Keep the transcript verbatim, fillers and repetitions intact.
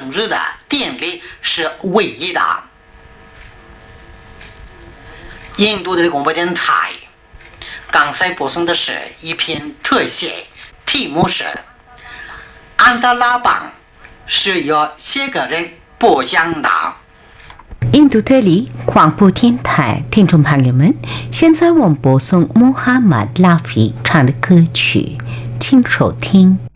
整日的电力是唯一的。印度的广播电台刚才播送的是一篇特写，题目是安达拉邦是由写个人播讲的。 印度特里广播电台听众朋友们，现在我们播送穆罕默德拉菲唱的歌曲，请收听。